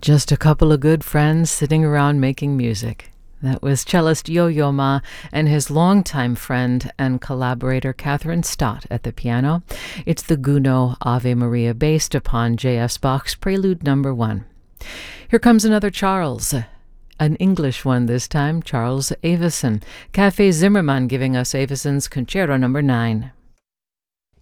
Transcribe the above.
Just a couple of good friends sitting around making music. That was cellist Yo-Yo Ma and his longtime friend and collaborator Catherine Stott at the piano. It's the Gounod Ave Maria based upon J.S. Bach's Prelude No. 1. Here comes another Charles, an English one this time, Charles Avison. Café Zimmermann giving us Avison's Concerto No. 9.